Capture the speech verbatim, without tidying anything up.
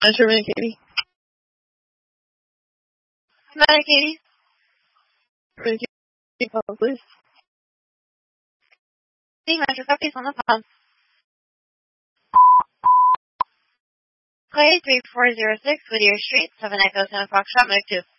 Metro Man Katie. Meta Katie. Man Katie, call, please. See Metro Puppies on the phone. Clay three four zero six Whittier Street, seven Echo Seven Foxtrot, Mode two.